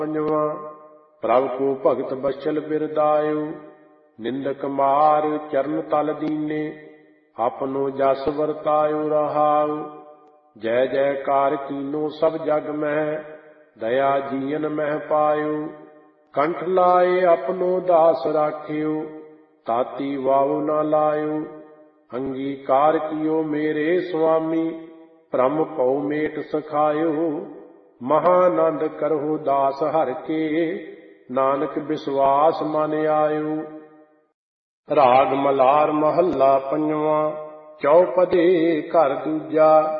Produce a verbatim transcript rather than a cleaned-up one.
ਪੰਜਵਾਂ। ਪ੍ਰਭ ਕੋ ਭਗਤ ਬਚਲ ਬਿਰਦਾਇਓ, ਨਿੰਦਕ ਮਾਰ ਚਰਨ ਤਲ ਦੀਨੇ। ਆਪਨੋ ਜਸ ਵਰਤਾਇਓ ਰਹਾਉ, ਜੈ ਜੈਕਾਰ ਕੀਨੋ ਸਭ ਜਗ ਮਹਿ। ਦਇਆ ਜੀਅਨ ਮਹਿ ਪਾਇਓ, ਕੰਠ ਲਾਏ ਆਪਨੋ ਦਾਸ ਰਾਖਿਓ। ਤਾਤੀ ਵਾਉ ਨਾ ਲਾਇਓ, ਅੰਗੀਕਾਰ ਕੀਓ ਮੇਰੇ ਸੁਆਮੀ। ਭ੍ਰਮ ਭਉ ਮੇਟ ਸਖਾਇਓ, ਮਹਾਨੰਦ ਕਰਹੁ ਦਾਸ ਹਰਿ ਕੇ। ਨਾਨਕ ਵਿਸਵਾਸ ਮਨ ਆਇਓ। ਰਾਗ ਮਲਾਰ ਮਹੱਲਾ ਪੰਜਵਾਂ। ਚੌਪਦੇ ਘਰ ਦੂਜਾ।